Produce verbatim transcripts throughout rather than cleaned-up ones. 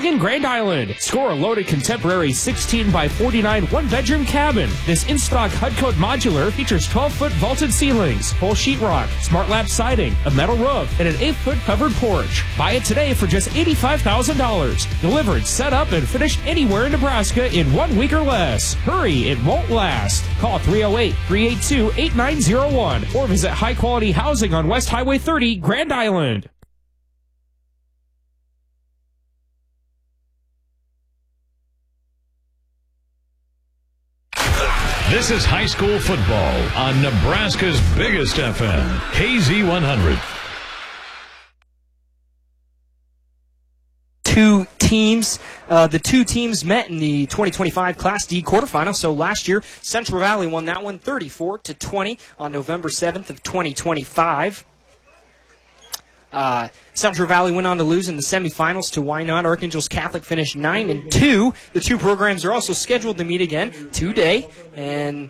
Living in Grand Island. Score a loaded contemporary sixteen by forty-nine one-bedroom cabin. This in-stock H U D Code modular features twelve-foot vaulted ceilings, full sheetrock, smart lap siding, a metal roof, and an eight-foot covered porch. Buy it today for just eighty-five thousand dollars. Delivered, set up, and finished anywhere in Nebraska in one week or less. Hurry, it won't last. Call three oh eight, three eight two, eight nine oh one or visit High Quality Housing on West Highway thirty, Grand Island. This is high school football on Nebraska's biggest F M, K Z one hundred. Two teams, uh, the two teams met in the twenty twenty-five Class D quarterfinal. So last year, Central Valley won that one thirty-four to twenty on November seventh of twenty twenty-five. Uh, Central Valley went on to lose in the semifinals to Wynot. Archangels Catholic finished nine and two. The two programs are also scheduled to meet again today, and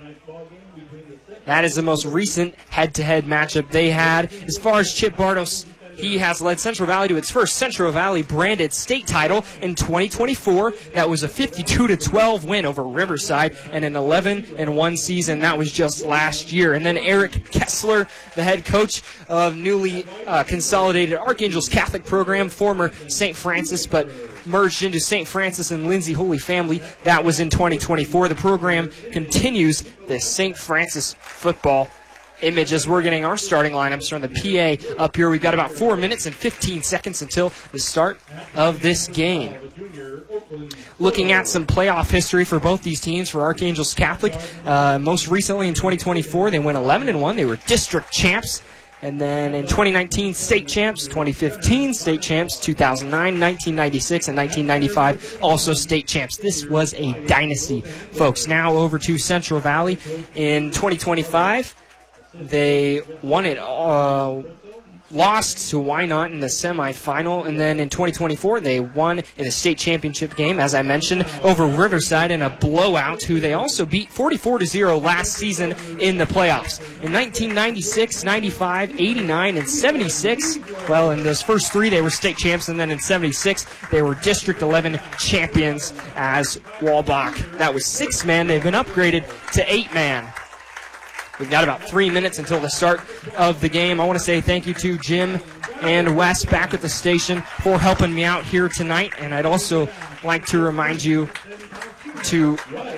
that is the most recent head-to-head matchup they had. As far as Chip Bartos, he has led Central Valley to its first Central Valley branded state title in twenty twenty-four. That was a fifty-two to twelve win over Riverside, and an eleven and one season. That was just last year. And then Eric Kessler, the head coach of newly uh, consolidated Archangels Catholic program, former Saint Francis, but merged into Saint Francis and Lindsay Holy Family. That was in twenty twenty-four. The program continues the Saint Francis football image as we're getting our starting lineups from the P A up here. We've got about four minutes and fifteen seconds until the start of this game. Looking at some playoff history for both these teams, for Archangels Catholic, uh, most recently in twenty twenty-four, they went eleven and one. They were district champs. And then in twenty nineteen, state champs, twenty fifteen, state champs, two thousand nine, nineteen ninety-six, and nineteen ninety-five, also state champs. This was a dynasty, folks. Now over to Central Valley in twenty twenty-five. They won it, uh, lost to Wynot in the semifinal, and then in twenty twenty-four they won in the state championship game, as I mentioned, over Riverside in a blowout, who they also beat forty-four to zero last season in the playoffs. In nineteen ninety-six, ninety-five, eighty-nine, and seventy-six, well, in those first three they were state champs, and then in seventy-six they were District eleven champions as Walbach. That was six-man. They've been upgraded to eight-man. We've got about three minutes until the start of the game. I want to say thank you to Jim and Wes back at the station for helping me out here tonight. And I'd also like to remind you to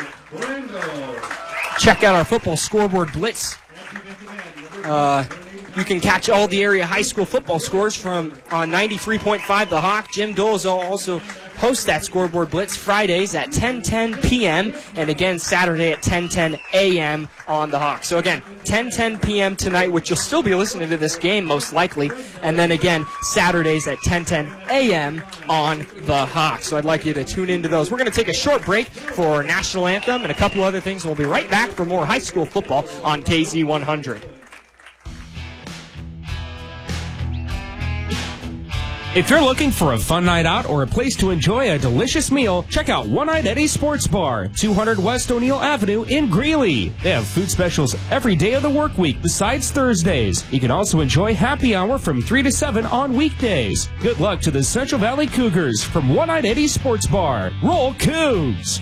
check out our football scoreboard blitz. Uh, you can catch all the area high school football scores from on ninety-three point five The Hawk. Jim Dolezal also hosts that scoreboard blitz Fridays at ten ten p.m. and again Saturday at ten ten a.m. on The Hawk. So again, ten ten p.m. tonight, which you'll still be listening to this game most likely, and then again Saturdays at ten ten a.m. on The Hawk. So I'd like you to tune into those. We're going to take a short break for our national anthem and a couple other things. We'll be right back for more high school football on K Z one hundred. If you're looking for a fun night out or a place to enjoy a delicious meal, check out One-Eyed Eddie Sports Bar, two hundred West O'Neill Avenue in Greeley. They have food specials every day of the work week besides Thursdays. You can also enjoy happy hour from three to seven on weekdays. Good luck to the Central Valley Cougars from One-Eyed Eddie Sports Bar. Roll Cougs!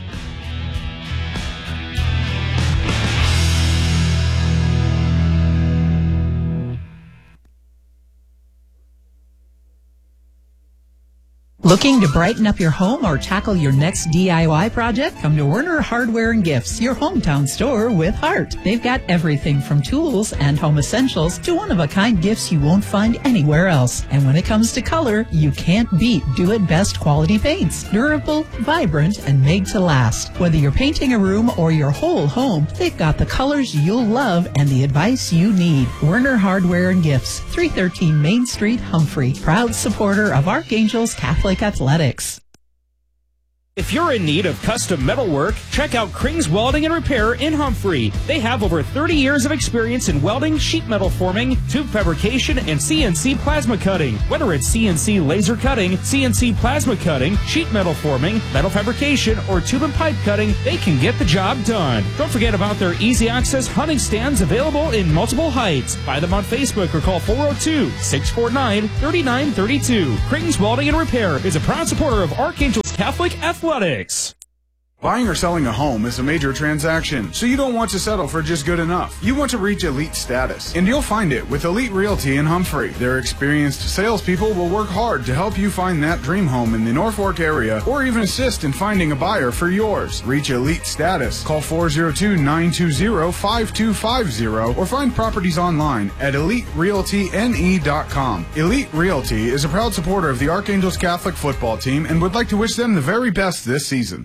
Looking to brighten up your home or tackle your next D I Y project? Come to Werner Hardware and Gifts, your hometown store with heart. They've got everything from tools and home essentials to one-of-a-kind gifts you won't find anywhere else. And when it comes to color, you can't beat Do-It-Best quality paints. Durable, vibrant, and made to last. Whether you're painting a room or your whole home, they've got the colors you'll love and the advice you need. Werner Hardware and Gifts, three thirteen Main Street, Humphrey. Proud supporter of Archangels Catholic Athletics. If you're in need of custom metalwork, check out Krings Welding and Repair in Humphrey. They have over thirty years of experience in welding, sheet metal forming, tube fabrication, and C N C plasma cutting. Whether it's C N C laser cutting, C N C plasma cutting, sheet metal forming, metal fabrication, or tube and pipe cutting, they can get the job done. Don't forget about their easy access hunting stands available in multiple heights. Find them on Facebook or call four oh two, six four nine, three nine three two. Krings Welding and Repair is a proud supporter of Archangels Catholic Athletics. Buying or selling a home is a major transaction, so you don't want to settle for just good enough. You want to reach elite status, and you'll find it with Elite Realty in Humphrey. Their experienced salespeople will work hard to help you find that dream home in the Norfolk area, or even assist in finding a buyer for yours. Reach elite status. Call four oh two, nine two zero, five two five zero or find properties online at elite realty n e dot com. Elite Realty is a proud supporter of the Archangels Catholic football team and would like to wish them the very best this season.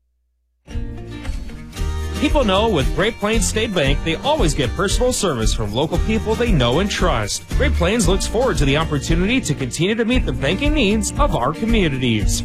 People know with Great Plains State Bank, they always get personal service from local people they know and trust. Great Plains looks forward to the opportunity to continue to meet the banking needs of our communities.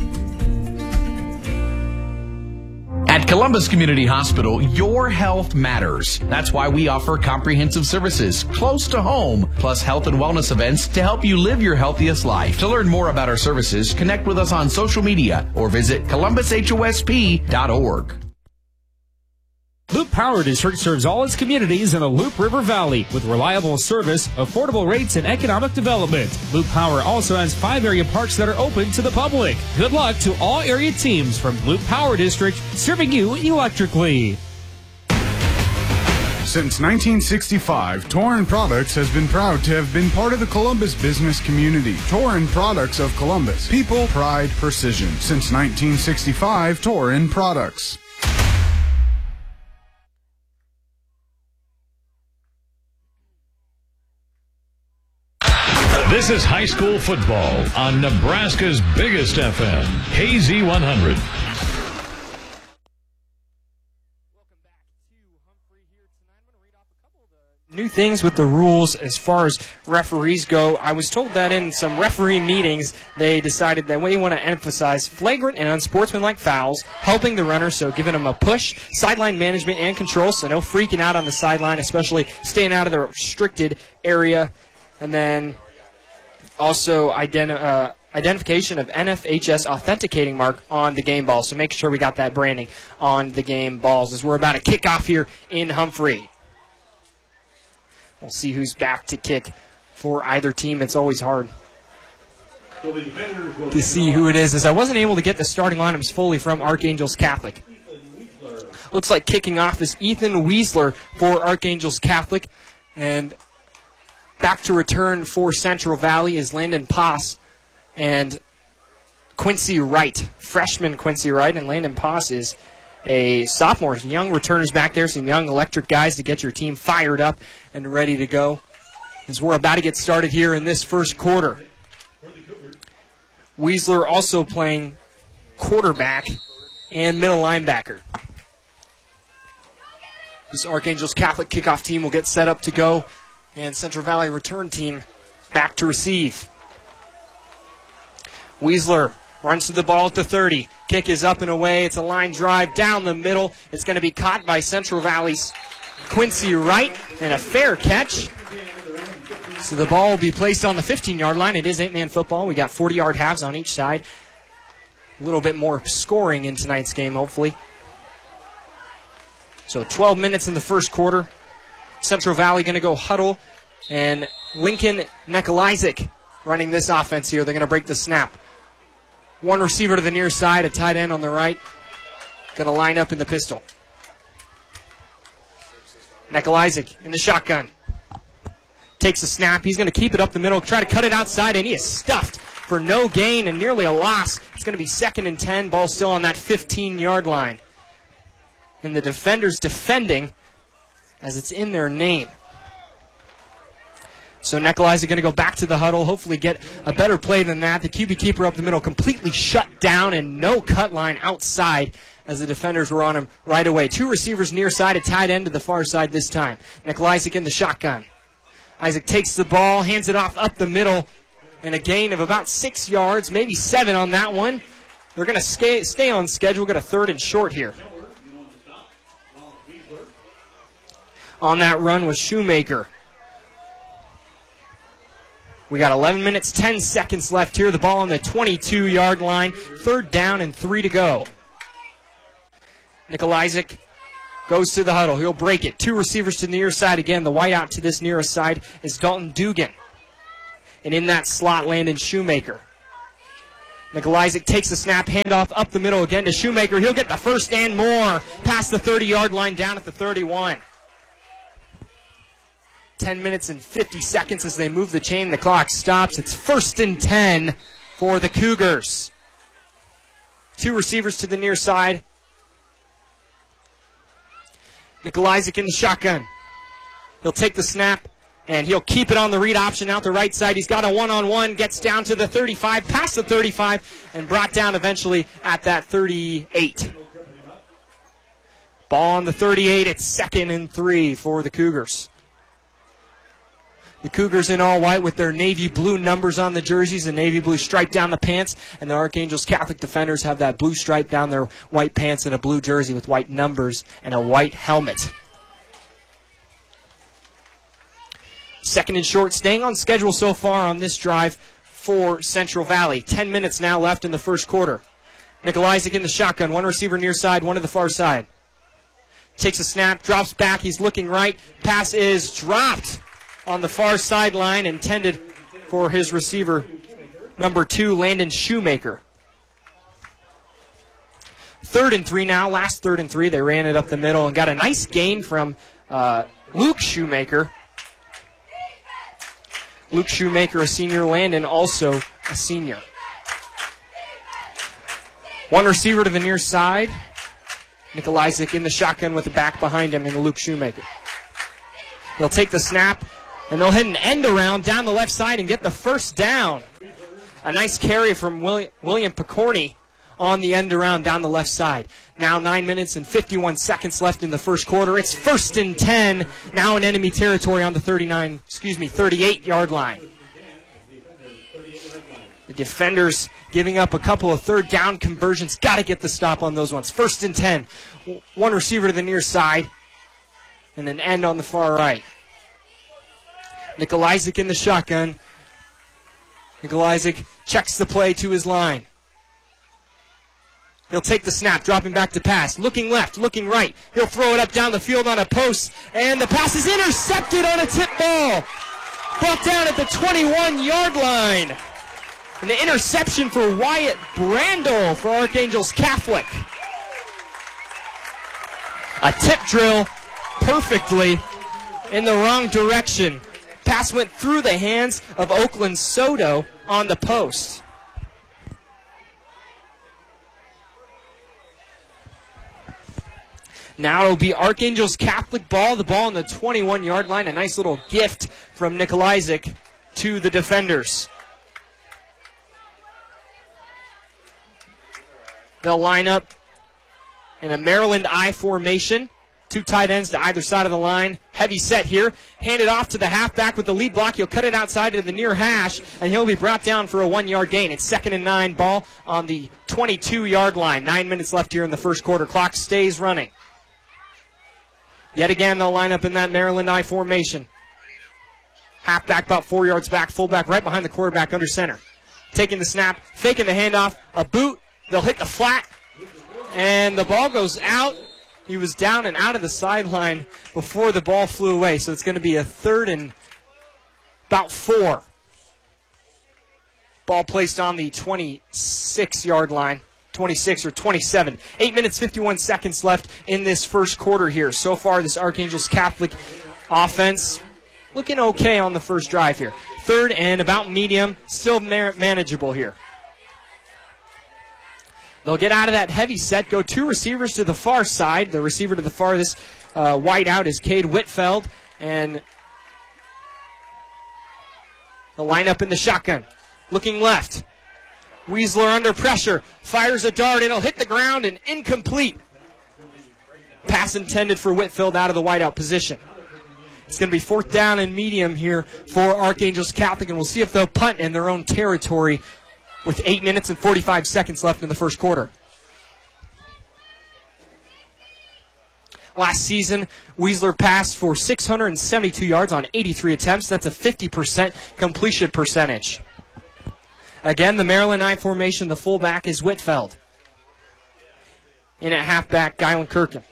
At Columbus Community Hospital, your health matters. That's why we offer comprehensive services close to home, plus health and wellness events to help you live your healthiest life. To learn more about our services, connect with us on social media or visit columbus h o s p dot org. Loop Power District serves all its communities in the Loop River Valley with reliable service, affordable rates, and economic development. Loop Power also has five area parks that are open to the public. Good luck to all area teams from Loop Power District, serving you electrically. Since nineteen sixty-five, Torin Products has been proud to have been part of the Columbus business community. Torin Products of Columbus. People, pride, precision. Since nineteen sixty-five, Torin Products. This is high school football on Nebraska's biggest F M, K Z one hundred. New things with the rules as far as referees go. I was told that in some referee meetings, they decided that we want to emphasize flagrant and unsportsmanlike fouls, helping the runner, so giving them a push, sideline management and control, so no freaking out on the sideline, especially staying out of the restricted area, and then also identi- uh, identification of N F H S authenticating mark on the game ball, so make sure we got that branding on the game balls as we're about to kick off here in Humphrey. We'll see who's back to kick for either team. It's always hard to see who it is, as I wasn't able to get the starting lineups fully from Archangels Catholic. Looks like kicking off is Ethan Weisler for Archangels Catholic, and back to return for Central Valley is Landon Poss and Quincy Wright, freshman Quincy Wright, and Landon Poss is a sophomore. Young returners back there, some young electric guys to get your team fired up and ready to go as we're about to get started here in this first quarter. Weisler also playing quarterback and middle linebacker. This Archangels Catholic kickoff team will get set up to go, and Central Valley return team back to receive. Weisler runs to the ball at the thirty. Kick is up and away. It's a line drive down the middle. It's going to be caught by Central Valley's Quincy Wright, and a fair catch. So the ball will be placed on the fifteen-yard line. It is eight-man football. We got forty-yard halves on each side. A little bit more scoring in tonight's game, hopefully. So twelve minutes in the first quarter. Central Valley going to go huddle, and Lincoln Nekalizik running this offense here. They're going to break the snap. One receiver to the near side, a tight end on the right. Going to line up in the pistol. Nekalizik in the shotgun. Takes the snap. He's going to keep it up the middle, try to cut it outside, and he is stuffed for no gain and nearly a loss. It's going to be second and ten. Ball still on that fifteen-yard line. And the defenders defending as it's in their name. So Nekalizik going to go back to the huddle, hopefully get a better play than that. The Q B keeper up the middle completely shut down and no cut line outside as the defenders were on him right away. Two receivers near side, a tight end to the far side this time. Nekalizik in the shotgun. Isaac takes the ball, hands it off up the middle, and a gain of about six yards, maybe seven on that one. They're going to stay, stay on schedule, get a third and short here. On that run was Shoemaker. We got eleven minutes, ten seconds left here. The ball on the twenty-two-yard line. Third down and three to go. Nekalizik goes to the huddle. He'll break it. Two receivers to the near side again. The whiteout to this nearest side is Dalton Dugan. And in that slot, Landon Shoemaker. Nikolajczyk takes the snap, handoff up the middle again to Shoemaker. He'll get the first and more past the thirty-yard line down at the thirty-one. ten minutes and fifty seconds as they move the chain. The clock stops. It's first and ten for the Cougars. Two receivers to the near side. Nikolajczyk in the shotgun. He'll take the snap, and he'll keep it on the read option out the right side. He's got a one-on-one, gets down to the thirty-five, past the thirty-five, and brought down eventually at that thirty-eight. Ball on the thirty-eight. It's second and three for the Cougars. The Cougars in all white with their navy blue numbers on the jerseys, a navy blue stripe down the pants, and the Archangels Catholic defenders have that blue stripe down their white pants and a blue jersey with white numbers and a white helmet. Second and short, staying on schedule so far on this drive for Central Valley. Ten minutes now left in the first quarter. Nikolajczyk in the shotgun, one receiver near side, one to the far side. Takes a snap, drops back, he's looking right. Pass is dropped on the far sideline, intended for his receiver, number two, Landon Shoemaker. Third and three now, last third and three. They ran it up the middle and got a nice gain from uh, Luke Shoemaker. Luke Shoemaker, a senior, Landon also a senior. One receiver to the near side. Nikolajczyk in the shotgun with the back behind him and Luke Shoemaker. They'll take the snap, and they'll hit an end around down the left side and get the first down. A nice carry from William, William Picorni on the end around down the left side. Now nine minutes and fifty-one seconds left in the first quarter. It's first and ten, now in enemy territory on the thirty-nine, excuse me, thirty-eight-yard line. The defenders giving up a couple of third down conversions. Got to get the stop on those ones. First and ten. One receiver to the near side and an end on the far right. Nikolajczyk in the shotgun. Nikolajczyk checks the play to his line. He'll take the snap, dropping back to pass. Looking left, looking right. He'll throw it up down the field on a post, and the pass is intercepted on a tip ball. Brought down at the twenty-one-yard line. And the interception for Wyatt Brandel for Archangels Catholic. A tip drill perfectly in the wrong direction. Pass went through the hands of Oakland Soto on the post. Now it'll be Archangels Catholic ball. The ball on the twenty-one-yard line. A nice little gift from Nikolajczyk to the defenders. They'll line up in a Maryland I formation. Two tight ends to either side of the line. Heavy set here. Hand it off to the halfback with the lead block. He'll cut it outside to the near hash, and he'll be brought down for a one-yard gain. It's second and nine, ball on the twenty-two-yard line. Nine minutes left here in the first quarter. Clock stays running. Yet again, they'll line up in that Maryland I formation. Halfback about four yards back. Fullback right behind the quarterback under center. Taking the snap, faking the handoff, a boot. They'll hit the flat, and the ball goes out. He was down and out of the sideline before the ball flew away, so it's going to be a third and about four. Ball placed on the twenty-six-yard line, twenty-six or twenty-seven. Eight minutes, fifty-one seconds left in this first quarter here. So far, this Archangels Catholic offense looking okay on the first drive here. Third and about medium, still manageable here. They'll get out of that heavy set, go two receivers to the far side. The receiver to the farthest uh, wide out is Cade Whitfeld. And they'll line up in the shotgun. Looking left. Weasler under pressure. Fires a dart. It'll hit the ground and incomplete. Pass intended for Whitfield out of the wideout position. It's going to be fourth down and medium here for Archangels Catholic, and we'll see if they'll punt in their own territory with eight minutes and forty-five seconds left in the first quarter. Last season, Weasler passed for six hundred seventy-two yards on eighty-three attempts. That's a fifty percent completion percentage. Again, the Maryland I formation, the fullback is Whitfeld. In at halfback, Guyland Kirkin.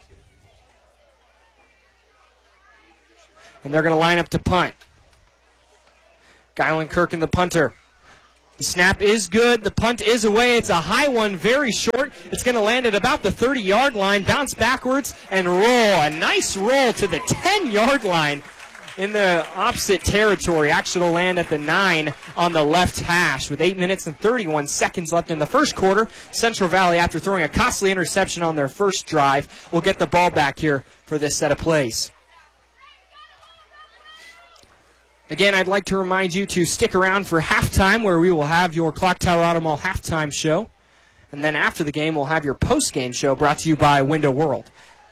And they're going to line up to punt. Guyland Kirkin, the punter. The snap is good. The punt is away. It's a high one, very short. It's going to land at about the thirty-yard line, bounce backwards, and roll. A nice roll to the ten-yard line in the opposite territory. Actually, will land at the nine on the left hash with eight minutes and thirty-one seconds left in the first quarter. Central Valley, after throwing a costly interception on their first drive, will get the ball back here for this set of plays. Again, I'd like to remind you to stick around for halftime, where we will have your Clock Tower Auto Mall halftime show. And then after the game, we'll have your post-game show brought to you by Window World.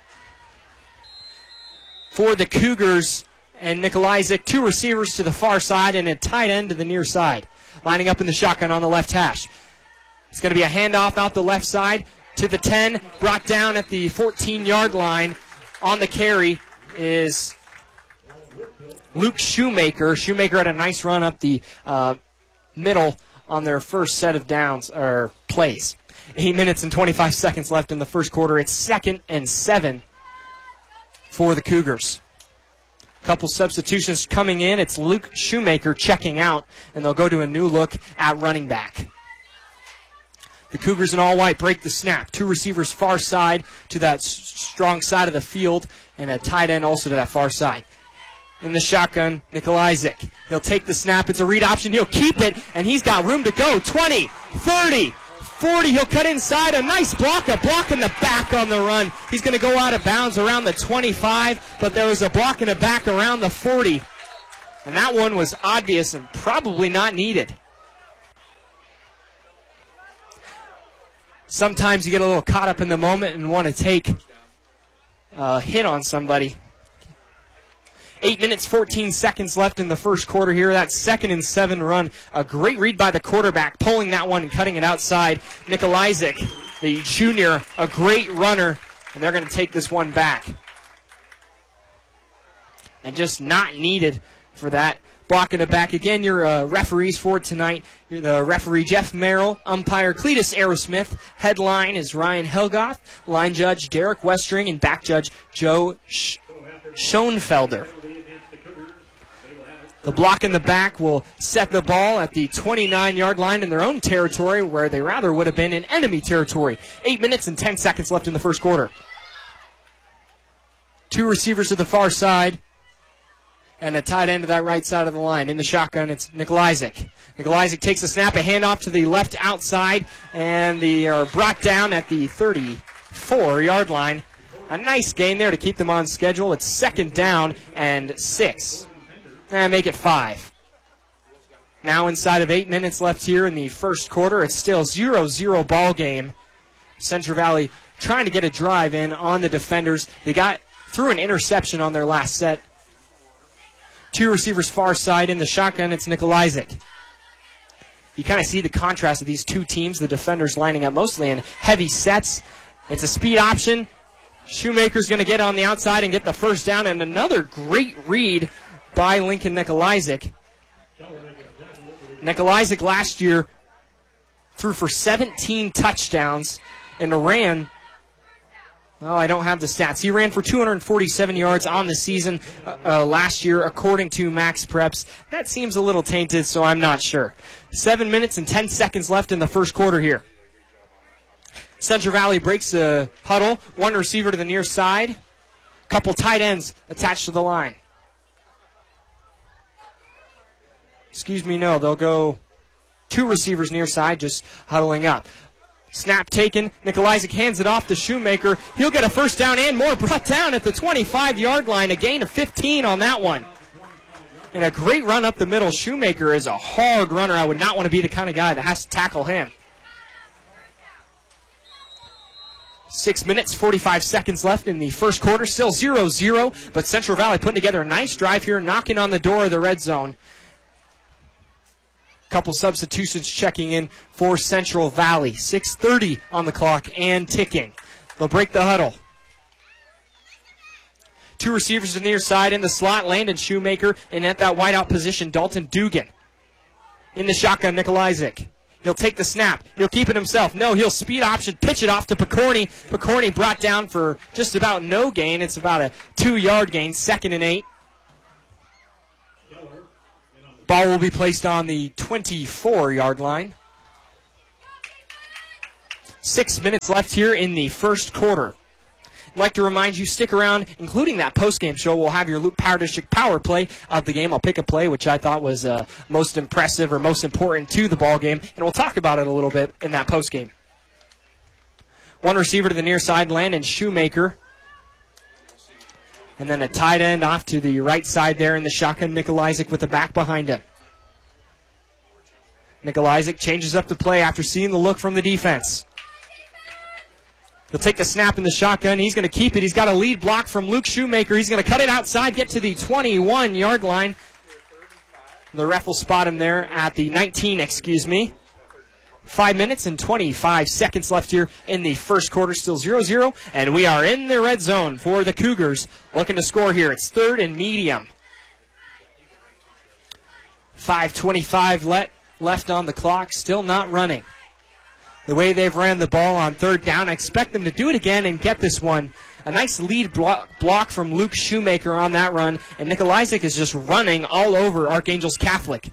For the Cougars and Nikolajczyk, two receivers to the far side and a tight end to the near side. Lining up in the shotgun on the left hash. It's going to be a handoff out the left side to the ten, brought down at the fourteen-yard line. On the carry is Luke Shoemaker. Shoemaker had a nice run up the uh, middle on their first set of downs or plays. Eight minutes and twenty-five seconds left in the first quarter. It's second and seven for the Cougars. Couple substitutions coming in. It's Luke Shoemaker checking out, and they'll go to a new look at running back. The Cougars in all white break the snap. Two receivers far side to that s- strong side of the field, and a tight end also to that far side. In the shotgun, Nikolajczyk. He'll take the snap. It's a read option. He'll keep it, and he's got room to go. twenty, thirty, forty. He'll cut inside. A nice block. A block in the back on the run. He's going to go out of bounds around the twenty-five, but there was a block in the back around the forty. And that one was obvious and probably not needed. Sometimes you get a little caught up in the moment and want to take a hit on somebody. Eight minutes, fourteen seconds left in the first quarter here. That second and seven run. A great read by the quarterback, pulling that one and cutting it outside. Nikolajczyk, the junior, a great runner, and they're going to take this one back. And just not needed for that. Blocking it back again, your uh, referees for tonight. You're the referee, Jeff Merrill. Umpire, Cletus Aerosmith. Headline is Ryan Helgoth. Line judge, Derek Westring. And back judge, Joe Sch- Schoenfelder. The block in the back will set the ball at the twenty-nine-yard line in their own territory, where they rather would have been in enemy territory. Eight minutes and ten seconds left in the first quarter. Two receivers to the far side, and a tight end to that right side of the line. In the shotgun, it's Nikolajczyk. Nikolajczyk takes a snap, a handoff to the left outside, and they are brought down at the thirty-four-yard line. A nice gain there to keep them on schedule. It's second down and six. And make it five. Now inside of eight minutes left here in the first quarter. It's still zero zero ball game. Central Valley trying to get a drive in on the defenders. They got through an interception on their last set. Two receivers far side. In the shotgun, it's Nikolajczyk. You kind of see the contrast of these two teams. The defenders lining up mostly in heavy sets. It's a speed option. Shoemaker's going to get on the outside and get the first down, and another great read by Lincoln Nikolajczyk. Nikolajczyk last year threw for seventeen touchdowns and ran, oh, I don't have the stats. He ran for two hundred forty-seven yards on the season uh, uh, last year, according to Max Preps. That seems a little tainted, so I'm not sure. Seven minutes and ten seconds left in the first quarter here. Central Valley breaks the huddle. One receiver to the near side. Couple tight ends attached to the line. Excuse me, no, they'll go two receivers near side, just huddling up. Snap taken. Nikolajczyk hands it off to Shoemaker. He'll get a first down and more. Brought down at the twenty-five-yard line. A gain of fifteen on that one. And a great run up the middle. Shoemaker is a hard runner. I would not want to be the kind of guy that has to tackle him. Six minutes, forty-five seconds left in the first quarter. Still zero zero, but Central Valley putting together a nice drive here, knocking on the door of the red zone. Couple substitutions checking in for Central Valley. six thirty on the clock and ticking. They'll break the huddle. Two receivers to the near side in the slot, Landon Shoemaker, and at that wideout position, Dalton Dugan. In the shotgun, Nikolajczyk. He'll take the snap. He'll keep it himself. No, he'll speed option, pitch it off to Picorni. Picorni brought down for just about no gain. It's about a two-yard gain, second and eight. Ball will be placed on the twenty-four-yard line. Six minutes left here in the first quarter. I'd like to remind you, stick around, including that post-game show. We'll have your Luke Power District power play of the game. I'll pick a play, which I thought was uh, most impressive or most important to the ball game, and we'll talk about it a little bit in that post-game. One receiver to the near side, Landon Shoemaker. And then a tight end off to the right side there in the shotgun, Nikolajczyk with the back behind him. Nikolajczyk changes up the play after seeing the look from the defense. He'll take the snap in the shotgun. He's going to keep it. He's got a lead block from Luke Shoemaker. He's going to cut it outside, get to the twenty-one-yard line. The ref will spot him there at the nineteen, excuse me. Five minutes and twenty-five seconds left here in the first quarter. Still zero zero, and we are in the red zone for the Cougars. Looking to score here. It's third and medium. five twenty-five let, left on the clock. Still not running. The way they've ran the ball on third down, I expect them to do it again and get this one. A nice lead block, block from Luke Shoemaker on that run, and Nikolajczyk is just running all over Archangels Catholic.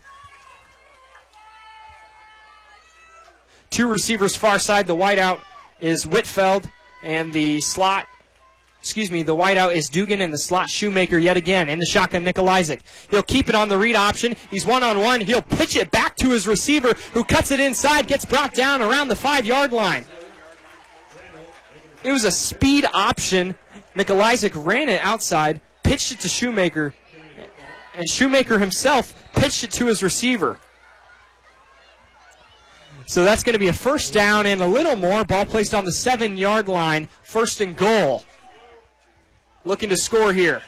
Two receivers far side. The wideout is Whitfeld, and the slot, excuse me, the wideout is Dugan, and the slot Shoemaker yet again. In the shotgun, Nikolajczyk. He'll keep it on the read option. He's one-on-one. He'll pitch it back to his receiver, who cuts it inside, gets brought down around the five-yard line. It was a speed option. Nikolajczyk ran it outside, pitched it to Shoemaker, and Shoemaker himself pitched it to his receiver. So that's going to be a first down and a little more. Ball placed on the seven-yard line. First and goal. Looking to score here.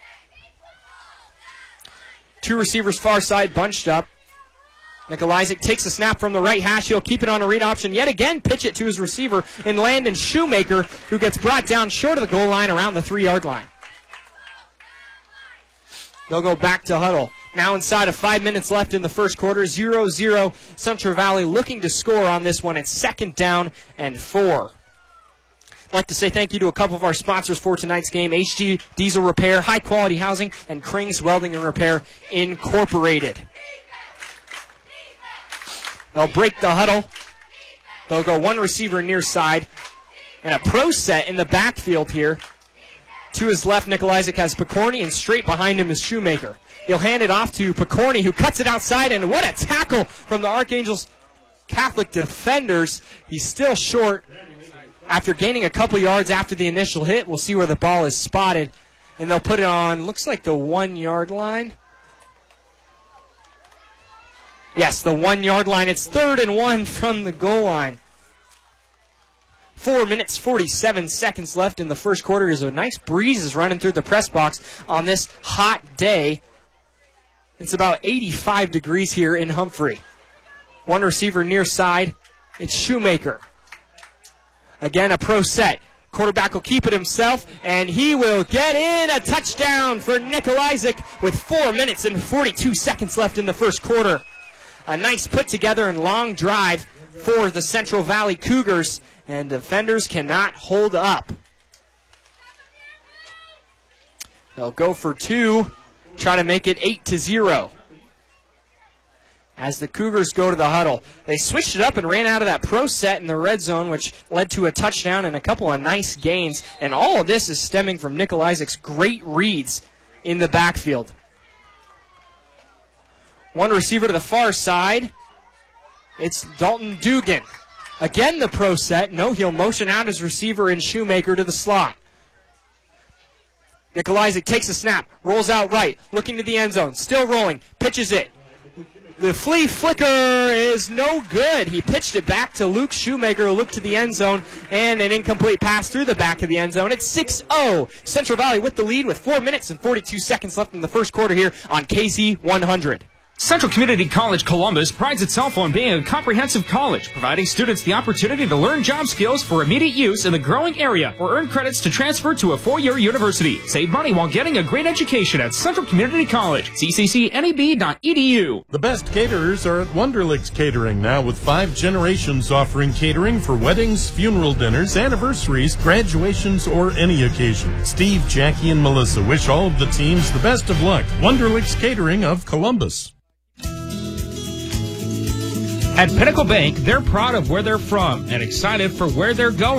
Two receivers far side bunched up. Nikolajczyk takes a snap from the right hash. He'll keep it on a read option. Yet again, pitch it to his receiver in Landon Shoemaker, who gets brought down short of the goal line around the three-yard line. They'll go back to huddle. Now inside of five minutes left in the first quarter, zero zero. Central Valley looking to score on this one. It's second down and four. I'd like to say thank you to a couple of our sponsors for tonight's game, H G Diesel Repair, High Quality Housing, and Krings Welding and Repair Incorporated. They'll break the huddle. They'll go one receiver near side, and a pro set in the backfield here. To his left, Nikolajczyk has Picorni, and straight behind him is Shoemaker. He'll hand it off to Picorni, who cuts it outside, and what a tackle from the Archangels Catholic defenders. He's still short after gaining a couple yards after the initial hit. We'll see where the ball is spotted, and they'll put it on, looks like the one-yard line. Yes, the one-yard line. It's third and one from the goal line. Four minutes, forty-seven seconds left in the first quarter. There's a nice breeze is running through the press box on this hot day. It's about eighty-five degrees here in Humphrey. One receiver near side. It's Shoemaker. Again, a pro set. Quarterback will keep it himself, and he will get in a touchdown for Nikolajczyk with four minutes and forty-two seconds left in the first quarter. A nice put together and long drive for the Central Valley Cougars, and defenders cannot hold up. They'll go for two, try to make it eight to zero. As the Cougars go to the huddle, they switched it up and ran out of that pro set in the red zone, which led to a touchdown and a couple of nice gains. And all of this is stemming from Nikolajczyk's great reads in the backfield. One receiver to the far side. It's Dalton Dugan. Again, the pro set. No, he'll motion out his receiver in Shoemaker to the slot. Nikolajczyk takes a snap, rolls out right, looking to the end zone, still rolling, pitches it. The flea flicker is no good. He pitched it back to Luke Shoemaker, who looked to the end zone, and an incomplete pass through the back of the end zone. It's six oh. Central Valley with the lead with four minutes and forty-two seconds left in the first quarter here on K Z one hundred. Central Community College Columbus prides itself on being a comprehensive college, providing students the opportunity to learn job skills for immediate use in the growing area or earn credits to transfer to a four-year university. Save money while getting a great education at Central Community College. C C C N E B dot E D U. The best caterers are at Wonderlicks Catering now, with five generations offering catering for weddings, funeral dinners, anniversaries, graduations, or any occasion. Steve, Jackie, and Melissa wish all of the teams the best of luck. Wonderlicks Catering of Columbus. At Pinnacle Bank, they're proud of where they're from and excited for where they're going.